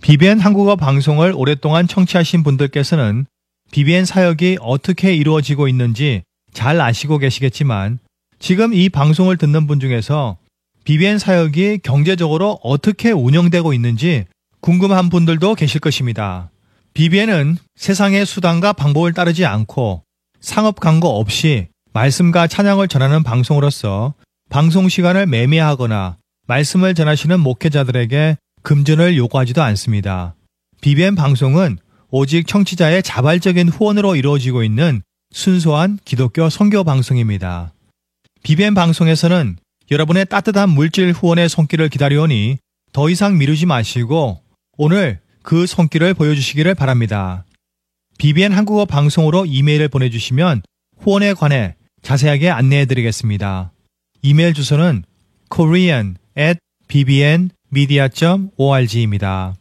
BBN 한국어 방송을 오랫동안 청취하신 분들께서는 BBN 사역이 어떻게 이루어지고 있는지 잘 아시고 계시겠지만 지금 이 방송을 듣는 분 중에서 BBN 사역이 경제적으로 어떻게 운영되고 있는지 궁금한 분들도 계실 것입니다. BBN은 세상의 수단과 방법을 따르지 않고 상업 광고 없이 말씀과 찬양을 전하는 방송으로서 방송 시간을 매매하거나 말씀을 전하시는 목회자들에게 금전을 요구하지도 않습니다. BBN 방송은 오직 청취자의 자발적인 후원으로 이루어지고 있는 순수한 기독교 선교 방송입니다. BBN 방송에서는 여러분의 따뜻한 물질 후원의 손길을 기다려오니 더 이상 미루지 마시고 오늘 그 손길을 보여주시기를 바랍니다. BBN 한국어 방송으로 이메일을 보내주시면 후원에 관해 자세하게 안내해드리겠습니다. 이메일 주소는 korean@bbnmedia.org입니다.